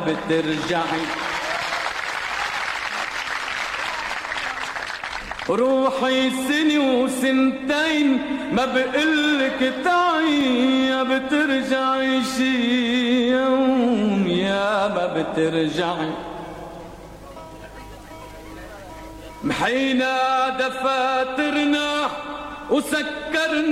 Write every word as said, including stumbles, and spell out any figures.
بترجعي. روحي سنة وسنتين ما بقلك تعي، يا بترجعي شي يوم يا ما بترجعي. محينا دفاترنا وسكرنا